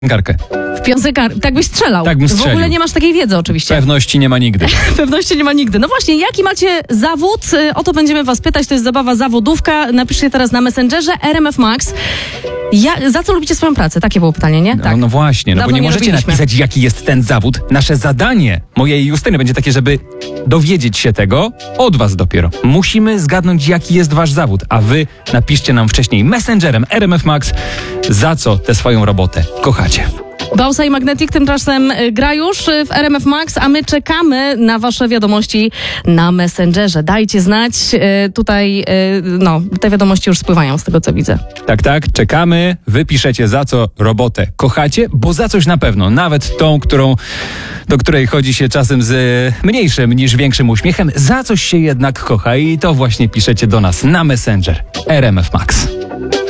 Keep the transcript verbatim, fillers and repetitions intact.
Karkę. W piosenkarkę. Tak byś strzelał. Tak bym W strzelił. ogóle nie masz takiej wiedzy oczywiście. Pewności nie ma nigdy. Pewności nie ma nigdy. No właśnie, jaki macie zawód? Y, O to będziemy was pytać. To jest zabawa zawodówka. Napiszcie teraz na Messengerze R M F Max. Ja, za co lubicie swoją pracę? Takie było pytanie, nie? No, no właśnie, no bo Dawno nie nie możecie robiliśmy. napisać, jaki jest ten zawód. Nasze zadanie, mojej i Justyny, będzie takie, żeby dowiedzieć się tego od was dopiero. Musimy zgadnąć, jaki jest wasz zawód, a wy napiszcie nam wcześniej Messengerem R M F Max, za co tę swoją robotę kochacie. Bausa i Magnetic tymczasem y, gra już y, w R M F Max, a my czekamy na wasze wiadomości na Messengerze. Dajcie znać. Y, tutaj, y, no, te wiadomości już spływają z tego, co widzę. Tak, tak, czekamy. Wy piszecie, za co robotę kochacie, bo za coś na pewno, nawet tą, którą, do której chodzi się czasem z mniejszym niż większym uśmiechem, za coś się jednak kocha i to właśnie piszecie do nas na Messenger R M F Max.